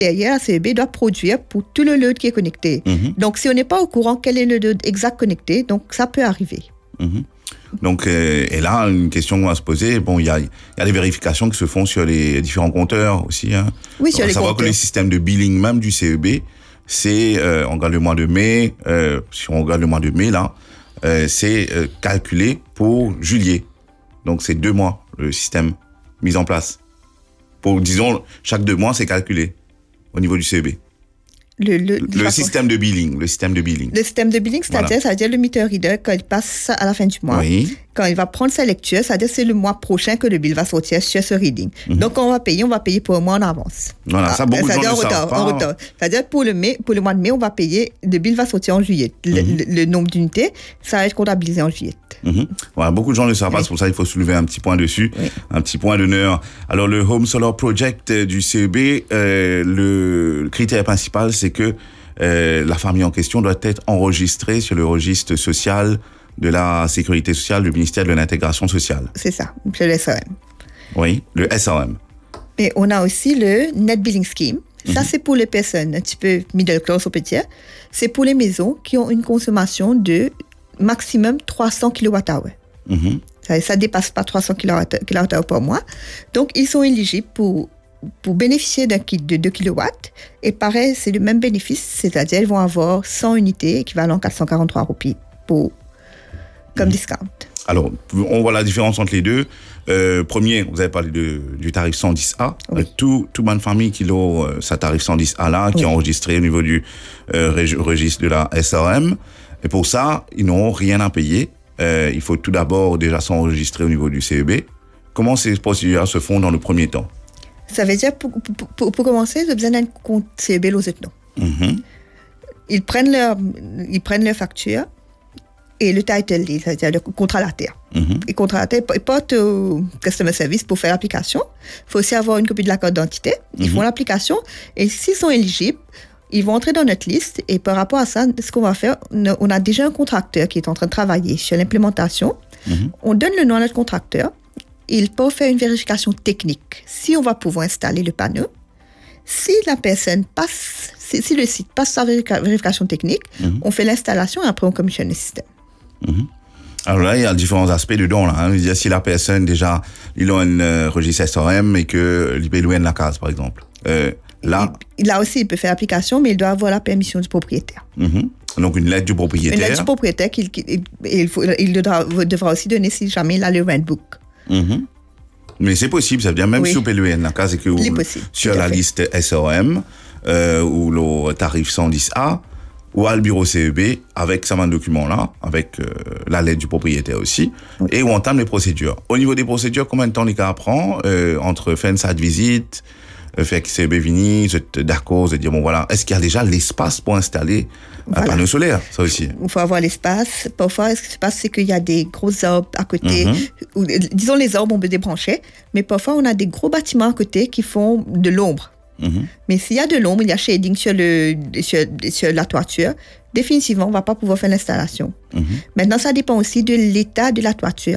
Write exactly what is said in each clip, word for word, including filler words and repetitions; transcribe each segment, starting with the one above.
derrière, la C E B doit produire pour tout le load qui est connecté. Mm-hmm. Donc, si on n'est pas au courant quel est le load exact connecté, donc ça peut arriver. Mm-hmm. Donc, euh, et là, une question qu'on va se poser, bon, il y a, il y a des vérifications qui se font sur les différents compteurs aussi. Hein. Oui, sur on les savoir compteurs. Que les systèmes de billing même du C E B, c'est, euh, on regarde le mois de mai, euh, si on regarde le mois de mai, là, euh, c'est euh, calculé pour juillet. Donc, c'est deux mois, le système mis en place. Pour, disons, chaque deux mois, c'est calculé au niveau du C E B. Le, le, le système de billing, le système de billing. Le système de billing, c'est-à-dire, voilà. c'est-à-dire le meter reader, quand il passe à la fin du mois, oui. quand il va prendre sa lecture, c'est-à-dire c'est le mois prochain que le bill va sortir sur ce reading. Mm-hmm. Donc, quand on va payer, on va payer pour un mois en avance. Voilà, ah, ça, beaucoup de gens ne savent pas. En retard. C'est-à-dire, pour le, mai, pour le mois de mai, on va payer, le bill va sortir en juillet. Mm-hmm. Le, le, le nombre d'unités, ça va être comptabilisé en juillet. Mm-hmm. Voilà, beaucoup de gens ne le savent oui. pas, c'est pour ça qu'il faut soulever un petit point dessus, oui. un petit point d'honneur. Alors, le Home Solar Project du C E B, euh, le critère principal, c'est que Euh, la famille en question doit être enregistrée sur le registre social de la sécurité sociale du ministère de l'intégration sociale. C'est ça, c'est le S R M. Oui, le S R M. Et on a aussi le Net Billing Scheme. Ça, mm-hmm. c'est pour les personnes un petit peu middle class ou petites. C'est pour les maisons qui ont une consommation de maximum trois cents kilowattheures. Mm-hmm. Ça ne dépasse pas trois cents kilowattheures par mois. Donc, ils sont éligibles pour pour bénéficier d'un kit de deux kilowatts, et pareil, c'est le même bénéfice, c'est-à-dire ils vont avoir cent unités équivalent quatre cent quarante-trois roupies pour, comme mmh. discount. Alors, on voit la différence entre les deux. Euh, premier, vous avez parlé de, du tarif cent dix A. Oui. Euh, tout, tout bonne famille qui a euh, sa tarif cent dix A là, qui oui. est enregistré au niveau du euh, registre de la S R M. Et pour ça, ils n'auront rien à payer. Euh, il faut tout d'abord déjà s'enregistrer au niveau du C E B. Comment ces procédures se font dans le premier temps? Ça veut dire, pour, pour, pour commencer, ils ont besoin d'un compte C E B aux ethnos. Mm-hmm. Ils prennent leur, ils prennent leur facture et le title deed, c'est-à-dire le contrat à la terre. Mm-hmm. Et contrat à la terre, ils portent au customer service pour faire l'application. Il faut aussi avoir une copie de la carte d'identité. Ils mm-hmm. font l'application et s'ils sont éligibles, ils vont entrer dans notre liste et par rapport à ça, ce qu'on va faire, on a déjà un contracteur qui est en train de travailler sur l'implémentation. Mm-hmm. On donne le nom à notre contracteur. Il peut faire une vérification technique. Si on va pouvoir installer le panneau, si la personne passe, si, si le site passe sa vérific- vérification technique, mm-hmm. on fait l'installation et après on commissionne le système. Mm-hmm. Alors là, il y a différents aspects dedans. Là, hein. Si la personne, déjà, il a un euh, registre S R M et qu'il peut louer la case, par exemple. Euh, là, il, là aussi, il peut faire l'application, mais il doit avoir la permission du propriétaire. Mm-hmm. Donc, une lettre du propriétaire. Une lettre du propriétaire qu'il, qu'il, il, faut, il devra, devra aussi donner si jamais il a le rent book. Mm-hmm. Mais c'est possible, ça veut dire même oui. si vous pouvez louer la case et que vous, sur la liste S R M euh, ou le tarif cent dix A ou à le bureau C E B avec ce document-là, avec euh, la lettre du propriétaire aussi, oui. et où on entame les procédures. Au niveau des procédures, combien de temps les cas prend euh, entre faire une site visite, euh, faire que C E B vini, d'accord, de dire bon voilà, est-ce qu'il y a déjà l'espace pour installer voilà. un panneau solaire, ça aussi. Il faut avoir l'espace. Parfois, ce qui se passe, c'est qu'il y a des gros arbres à côté. Mm-hmm. Ou, disons, les arbres, on peut débrancher. Mais parfois, on a des gros bâtiments à côté qui font de l'ombre. Mm-hmm. Mais s'il y a de l'ombre, il y a shading sur, le, sur, sur la toiture, définitivement, on ne va pas pouvoir faire l'installation. Mm-hmm. Maintenant, ça dépend aussi de l'état de la toiture.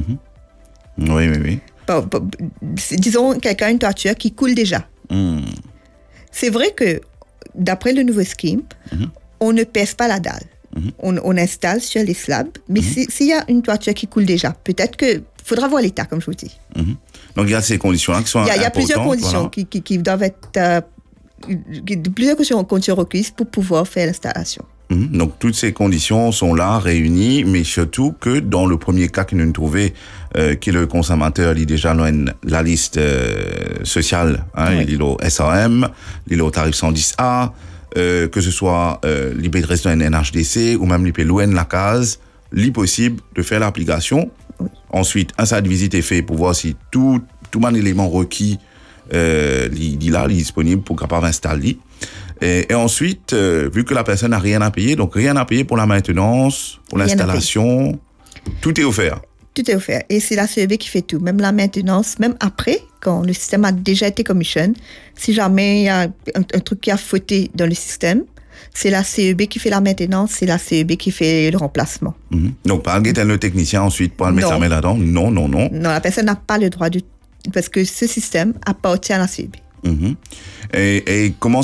Mm-hmm. Oui, oui, oui. Par, par, disons, quelqu'un a une toiture qui coule déjà. Mm. C'est vrai que, d'après le nouveau scheme, mm-hmm. on ne pèse pas la dalle. Mm-hmm. On, on installe sur les slabs. Mais mm-hmm. s'il y a une toiture qui coule déjà, peut-être qu'il faudra voir l'état, comme je vous dis. Mm-hmm. Donc, il y a ces conditions-là qui sont importantes. Il y a, il y a plusieurs conditions voilà. qui, qui, qui doivent être... Euh, plusieurs conditions requises pour pouvoir faire l'installation. Mmh. Donc, toutes ces conditions sont là, réunies, mais surtout que dans le premier cas que nous nous trouvons, euh, qui est le consommateur, il est déjà dans la liste euh, sociale, hein, oui. il est au S R M, il est au tarif cent dix A, euh, que ce soit euh, l'I P de résident N H D C ou même l'I P l'O N la case, l'est possible de faire l'application. Oui. Ensuite, un site de visite est fait pour voir si tout, tout un élément requis euh, il est là, il est disponible pour capable installer. Et, et ensuite, euh, vu que la personne n'a rien à payer, donc rien à payer pour la maintenance, pour rien l'installation, tout est offert. Tout est offert. Et c'est la C E B qui fait tout, même la maintenance, même après, quand le système a déjà été commission. Si jamais il y a un, un truc qui a fauté dans le système, c'est la C E B qui fait la maintenance, c'est la C E B qui fait le remplacement. Mm-hmm. Donc, pas le technicien ensuite pour le mettre la main là-dedans. Non, non, non. Non, la personne n'a pas le droit de... Parce que ce système appartient à la C E B. Mm-hmm. Et, et comment